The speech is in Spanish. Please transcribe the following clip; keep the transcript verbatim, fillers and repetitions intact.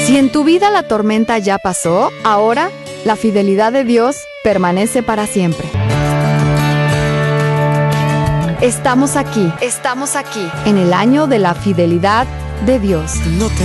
Si en tu vida la tormenta ya pasó, ahora la fidelidad de Dios permanece para siempre. Estamos aquí, estamos aquí, en el año de la fidelidad de Dios. No te